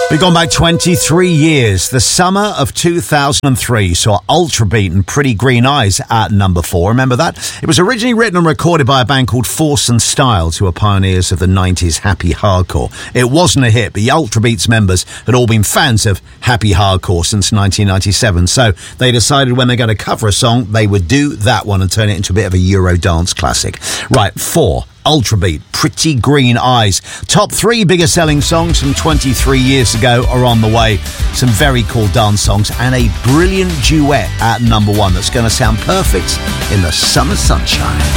We've gone back 23 years. The summer of 2003 saw Ultrabeat and Pretty Green Eyes at number 4. Remember that? It was originally written and recorded by a band called Force and Styles, who were pioneers of the 90s happy hardcore. It wasn't a hit, but the Ultrabeat's members had all been fans of happy hardcore since 1997. So they decided when they're going to cover a song, they would do that one and turn it into a bit of a Euro dance classic. Right, 4. Ultrabeat, Pretty Green Eyes. Top 3 biggest selling songs from 23 years ago are on the way. Some very cool dance songs and a brilliant duet at number 1 that's going to sound perfect in the summer sunshine.